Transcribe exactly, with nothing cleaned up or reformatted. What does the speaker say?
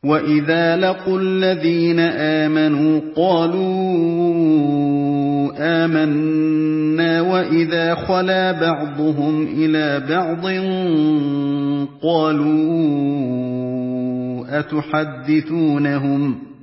وَإِذَا لَقُوا الَّذِينَ آمَنُوا قَالُوا آمَنَّا وَإِذَا خَلَا بَعْضُهُمْ إِلَىٰ بَعْضٍ قَالُوا أَتُحَدِّثُونَهُمْ